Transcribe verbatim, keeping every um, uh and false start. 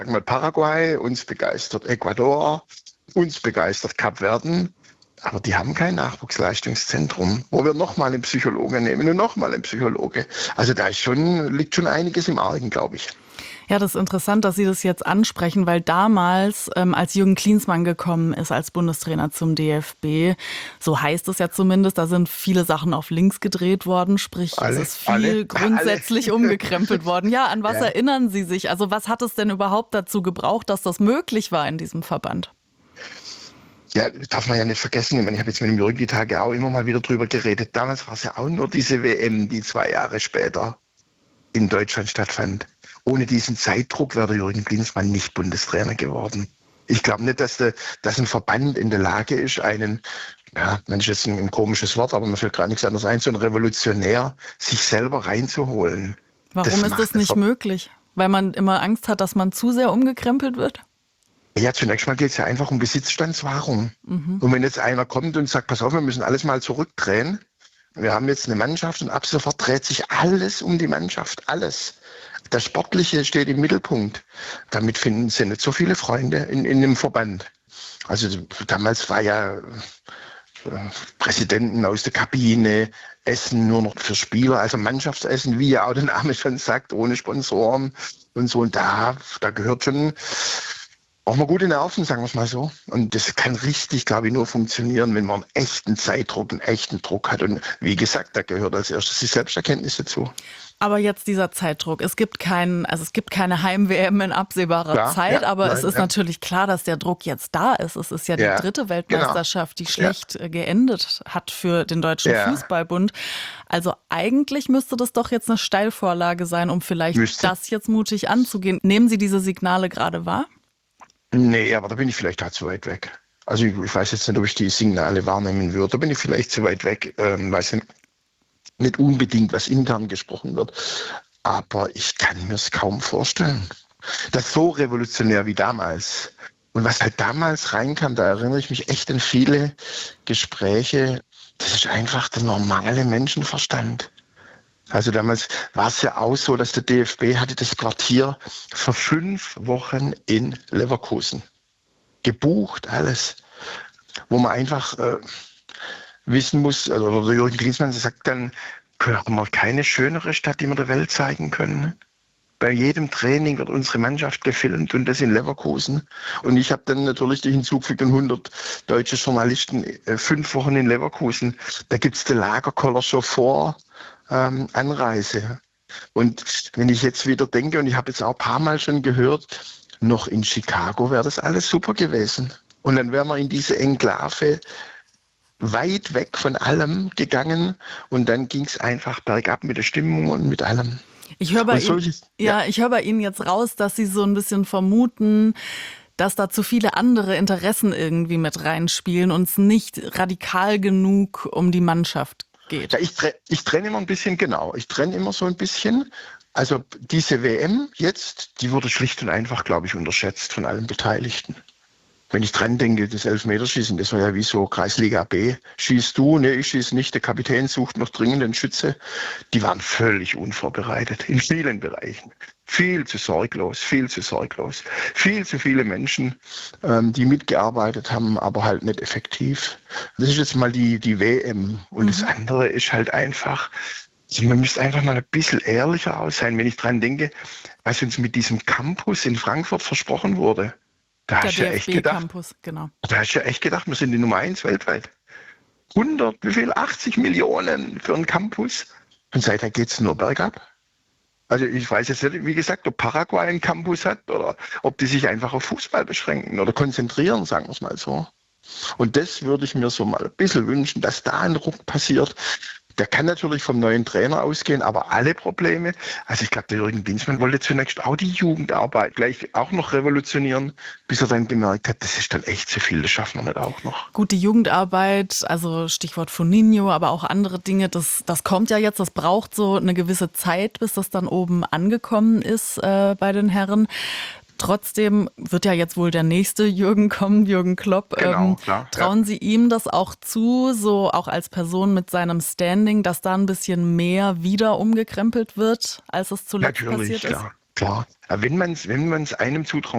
Sag mal, Paraguay, uns begeistert Ecuador, uns begeistert Kapverden. Aber die haben kein Nachwuchsleistungszentrum, wo wir nochmal einen Psychologe nehmen und nochmal einen Psychologe. Also da ist schon, liegt schon einiges im Argen, glaube ich. Ja, das ist interessant, dass Sie das jetzt ansprechen, weil damals, ähm, als Jürgen Klinsmann gekommen ist als Bundestrainer zum D F B, so heißt es ja zumindest, da sind viele Sachen auf links gedreht worden, sprich Alle, es ist viel alle, grundsätzlich alle. umgekrempelt worden. Ja, an was Ja. erinnern Sie sich? Also was hat es denn überhaupt dazu gebraucht, dass das möglich war in diesem Verband? Ja, das darf man ja nicht vergessen. Ich meine, ich habe jetzt mit dem Jürgen die Tage auch immer mal wieder drüber geredet. Damals war es ja auch nur diese W M, die zwei Jahre später in Deutschland stattfand. Ohne diesen Zeitdruck wäre der Jürgen Klinsmann nicht Bundestrainer geworden. Ich glaube nicht, dass, der, dass ein Verband in der Lage ist, einen, ja, Mensch, ist ein, ein komisches Wort, aber mir fällt gerade nichts anderes ein, so ein Revolutionär sich selber reinzuholen. Warum Das ist macht das der nicht Ver- möglich? Weil man immer Angst hat, dass man zu sehr umgekrempelt wird? Ja, zunächst mal geht es ja einfach um Besitzstandswahrung. Mhm. Und wenn jetzt einer kommt und sagt, pass auf, wir müssen alles mal zurückdrehen, wir haben jetzt eine Mannschaft und ab sofort dreht sich alles um die Mannschaft, alles. Das Sportliche steht im Mittelpunkt. Damit finden sie nicht so viele Freunde in, in dem Verband. Also damals war ja äh, Präsidenten aus der Kabine, Essen nur noch für Spieler, also Mannschaftsessen, wie ja auch der Name schon sagt, ohne Sponsoren und so. Und da, da gehört schon auch mal gute Nerven, sagen wir es mal so. Und das kann richtig, glaube ich, nur funktionieren, wenn man einen echten Zeitdruck, einen echten Druck hat. Und wie gesagt, da gehört als erstes die Selbsterkenntnis dazu. Aber jetzt dieser Zeitdruck. Es gibt keinen, also es gibt keine Heim-W M in absehbarer Klar, Zeit, ja, aber nein, es ist ja. natürlich klar, dass der Druck jetzt da ist. Es ist ja die Ja, dritte genau. Weltmeisterschaft, die schlecht äh, geendet hat für den Deutschen Ja, Fußballbund. Also eigentlich müsste das doch jetzt eine Steilvorlage sein, um vielleicht müsste. das jetzt mutig anzugehen. Nehmen Sie diese Signale gerade wahr? Nee, aber da bin ich vielleicht auch zu weit weg. Also ich, ich weiß jetzt nicht, ob ich die Signale wahrnehmen würde. Da bin ich vielleicht zu weit weg. Ähm, weiß nicht, nicht unbedingt, was intern gesprochen wird. Aber ich kann mir es kaum vorstellen. Das so revolutionär wie damals. Und was halt damals reinkam, da erinnere ich mich echt an viele Gespräche. Das ist einfach der normale Menschenverstand. Also damals war es ja auch so, dass der D F B hatte das Quartier für fünf Wochen in Leverkusen gebucht, alles. Wo man einfach äh, wissen muss, also der Jürgen Klinsmann sagt dann, haben wir keine schönere Stadt, die wir der Welt zeigen können. Bei jedem Training wird unsere Mannschaft gefilmt und das in Leverkusen. Und ich habe dann natürlich die hinzugefügten hundert deutsche Journalisten, äh, fünf Wochen in Leverkusen. Da gibt's den Lagerkoller schon vor ähm, Anreise. Und wenn ich jetzt wieder denke, und ich habe jetzt auch ein paar Mal schon gehört, noch in Chicago wäre das alles super gewesen. Und dann wären wir in diese Enklave weit weg von allem gegangen und dann ging es einfach bergab mit der Stimmung und mit allem. Ich höre bei Und Ihnen, solches, ja, ja, ich höre bei Ihnen jetzt raus, dass Sie so ein bisschen vermuten, dass da zu viele andere Interessen irgendwie mit reinspielen und es nicht radikal genug um die Mannschaft geht. ja ich, tre- ich trenne immer ein bisschen, genau, ich trenne immer so ein bisschen. Also diese W M jetzt, die wurde schlicht und einfach, glaube ich, unterschätzt von allen Beteiligten. Wenn ich dran denke, das Elfmeterschießen, das war ja wie so Kreisliga B. Schießt du, ne, ich schieße nicht, der Kapitän sucht noch dringend einen Schütze. Die waren völlig unvorbereitet in vielen Bereichen. Viel zu sorglos, viel zu sorglos. Viel zu viele Menschen, ähm, die mitgearbeitet haben, aber halt nicht effektiv. Das ist jetzt mal die, die W M. Und das andere ist halt einfach, also man müsste einfach mal ein bisschen ehrlicher aus sein, wenn ich dran denke, was uns mit diesem Campus in Frankfurt versprochen wurde. Da Der hast du ja echt gedacht, D F B-Campus, genau. da hast du ja echt gedacht, wir sind die Nummer eins weltweit. hundert, wie viel? achtzig Millionen für einen Campus. Und seither geht's nur bergab. Also ich weiß jetzt nicht, wie gesagt, ob Paraguay einen Campus hat oder ob die sich einfach auf Fußball beschränken oder konzentrieren, sagen wir es mal so. Und das würde ich mir so mal ein bisschen wünschen, dass da ein Ruck passiert. Der kann natürlich vom neuen Trainer ausgehen, aber alle Probleme, also ich glaube, der Jürgen Klinsmann wollte zunächst auch die Jugendarbeit gleich auch noch revolutionieren, bis er dann gemerkt hat, das ist dann echt zu viel, das schaffen wir nicht auch noch. Gut, die Jugendarbeit, also Stichwort Foninho, aber auch andere Dinge, das, das kommt ja jetzt, das braucht so eine gewisse Zeit, bis das dann oben angekommen ist äh, bei den Herren. Trotzdem wird ja jetzt wohl der nächste Jürgen kommen, Jürgen Klopp. Genau, ähm, klar, trauen ja. Sie ihm das auch zu, so auch als Person mit seinem Standing, dass da ein bisschen mehr wieder umgekrempelt wird, als es zuletzt Natürlich, passiert ist? klar, klar. Aber wenn man es wenn man's einem zutraut,